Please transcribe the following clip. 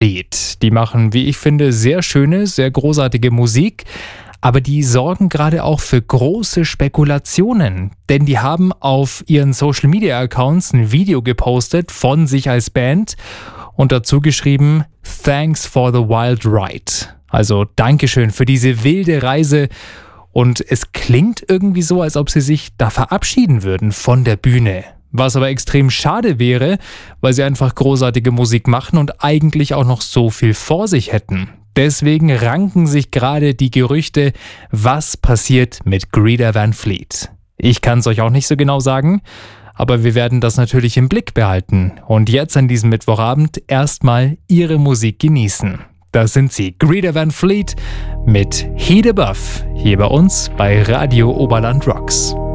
Fleet. Die machen, wie ich finde, sehr schöne, sehr großartige Musik. Aber die sorgen gerade auch für große Spekulationen. Denn die haben auf ihren Social-Media-Accounts ein Video gepostet von sich als Band und dazu geschrieben, "Thanks for the wild ride." Also Dankeschön für diese wilde Reise. Und es klingt irgendwie so, als ob sie sich da verabschieden würden von der Bühne. Was aber extrem schade wäre, weil sie einfach großartige Musik machen und eigentlich auch noch so viel vor sich hätten. Deswegen ranken sich gerade die Gerüchte, was passiert mit Greta Van Fleet. Ich kann es euch auch nicht so genau sagen, aber wir werden das natürlich im Blick behalten. Und jetzt an diesem Mittwochabend erstmal ihre Musik genießen. Das sind sie, Greta Van Fleet mit Heat Above, hier bei uns bei Radio Oberland Rocks.